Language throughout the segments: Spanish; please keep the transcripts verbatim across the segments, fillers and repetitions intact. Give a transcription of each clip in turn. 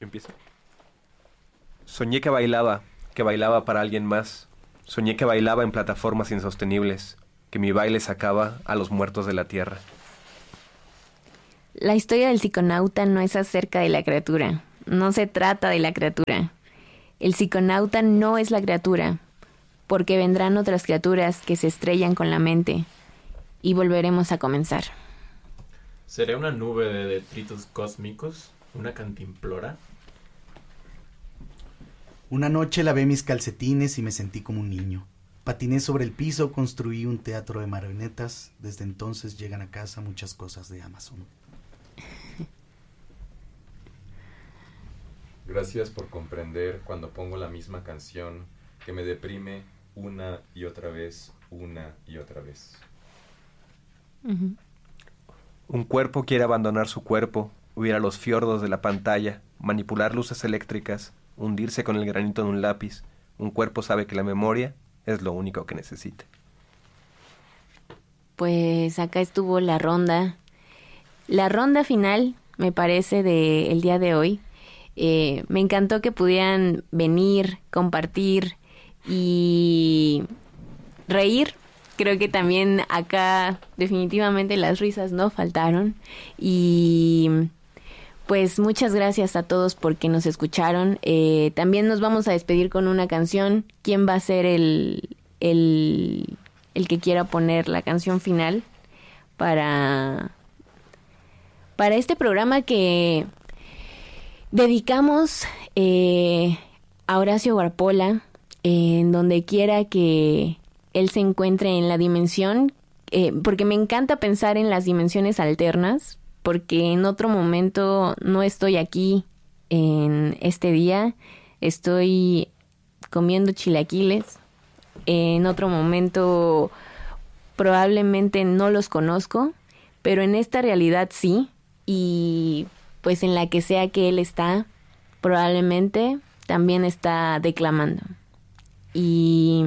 Empiezo. Soñé que bailaba, que bailaba para alguien más. Soñé que bailaba en plataformas insostenibles, que mi baile sacaba a los muertos de la tierra. La historia del psiconauta no es acerca de la criatura, no se trata de la criatura. El psiconauta no es la criatura, porque vendrán otras criaturas que se estrellan con la mente y volveremos a comenzar. ¿Seré una nube de detritos cósmicos? ¿Una cantimplora? Una noche lavé mis calcetines y me sentí como un niño. Patiné sobre el piso, construí un teatro de marionetas. Desde entonces llegan a casa muchas cosas de Amazon. Gracias por comprender cuando pongo la misma canción que me deprime una y otra vez, una y otra vez. Uh-huh. Un cuerpo quiere abandonar su cuerpo, huir a los fiordos de la pantalla, manipular luces eléctricas, hundirse con el granito en un lápiz. Un cuerpo sabe que la memoria es lo único que necesita. Pues acá estuvo la ronda. La ronda final, me parece, del día de hoy. Eh, me encantó que pudieran venir, compartir y reír. Creo que también acá definitivamente las risas no faltaron. Y pues muchas gracias a todos porque nos escucharon. Eh, también nos vamos a despedir con una canción. ¿Quién va a ser el, el, el que quiera poner la canción final para, para este programa que dedicamos eh, a Horacio Guarpola, eh, en donde quiera que él se encuentre en la dimensión, eh, porque me encanta pensar en las dimensiones alternas, porque en otro momento no estoy aquí en este día, estoy comiendo chilaquiles, en otro momento probablemente no los conozco, pero en esta realidad sí, y pues en la que sea que él está, probablemente también está declamando. Y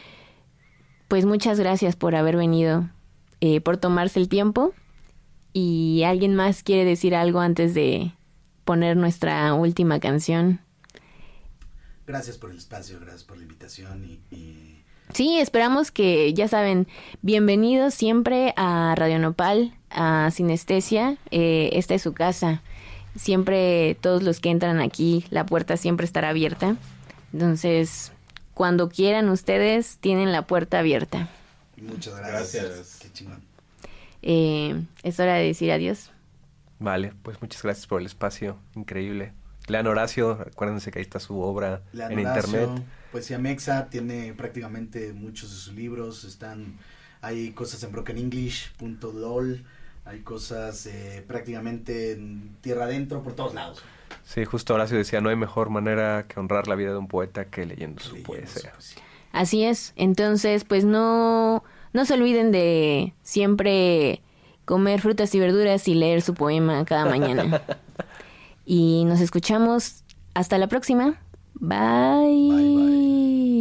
pues muchas gracias por haber venido, eh, por tomarse el tiempo. ¿Y alguien más quiere decir algo antes de poner nuestra última canción? Gracias por el espacio, gracias por la invitación y... y... Sí, esperamos que, ya saben, bienvenidos siempre a Radio Nopal, a Sinestesia. Eh, esta es su casa. Siempre, todos los que entran aquí, la puerta siempre estará abierta. Entonces, cuando quieran ustedes, tienen la puerta abierta. Muchas gracias. Gracias. Qué chingón. Eh, es hora de decir adiós. Vale, pues muchas gracias por el espacio, increíble. Lean Horacio, acuérdense que ahí está su obra Lean en Horacio, internet. Poesía Mexa, tiene prácticamente muchos de sus libros, están, hay cosas en broken english punto lol, hay cosas eh, prácticamente en tierra adentro, por todos lados. Sí, justo Horacio decía, no hay mejor manera que honrar la vida de un poeta que leyendo su Leyendo poesía. su poesía. Así es, entonces pues no, no se olviden de siempre comer frutas y verduras y leer su poema cada mañana. Y nos escuchamos hasta la próxima. Bye. Bye, bye.